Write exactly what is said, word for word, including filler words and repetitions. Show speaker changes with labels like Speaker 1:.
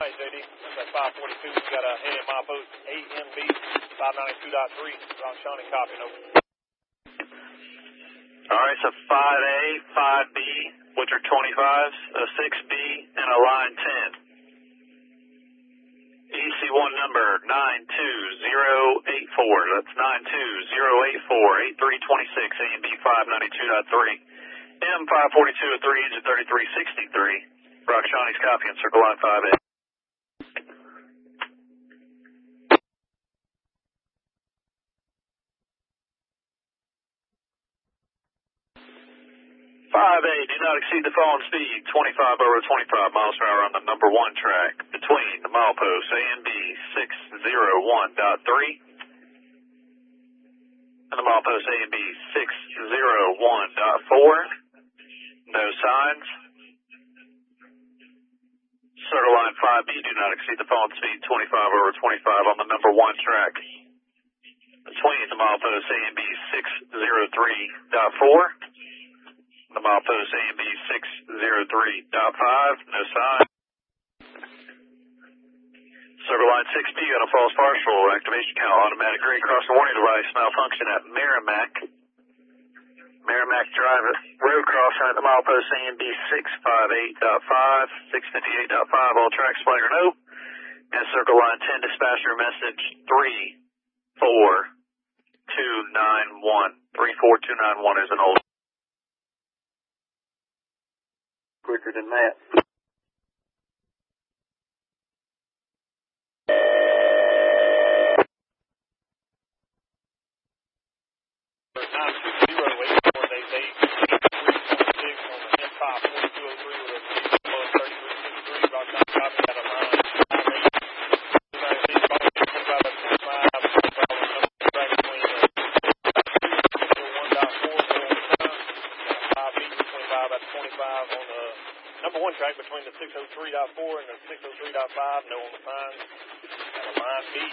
Speaker 1: Hey, J D, that's at five forty-two. We got a head in milepost A M B five ninety-two point three. Rock Shawnee copy, over.
Speaker 2: All right, so five A, five B, which are twenty-fives, a six B, and a line ten. E C one number nine two zero eight four. That's nine two zero eight four, eight three two six, A M B five ninety-two point three. M five forty-two at three, engine thirty-three sixty-three. Rock Shawnee's copy and circle line five A. five A, do not exceed the following speed, twenty-five over twenty-five miles per hour on the number one track between the milepost A M B six oh one point three and the milepost A M B six oh one point four. No signs. Circle line five B, do not exceed the following speed, twenty-five over twenty-five on the number one track between the milepost A M B six oh three point four. The milepost A M B six oh three point five, no sign. Circle line six B, got a false partial, activation count, automatic grade crossing warning device, malfunction at Merrimack. Merrimack Drive, road crossing at the milepost A M B six fifty-eight point five, six fifty-eight point five, all tracks flag or no. And circle line ten, dispatcher message three four two nine one. three four two nine one is an old. Quicker than that.
Speaker 1: nine two zero eight four, they they three twenty-six on the M five forty-two oh three with a thirty-three sixty-three. Rock Shawnee copy, got a line five eight. two ninety-six, twenty-five at twenty-five, twenty-five on the number track between the one point four, no on the time. five B, twenty-five at twenty-five on the number one track between the six oh three point four and the six oh three point five, no on the signs. Got a line B.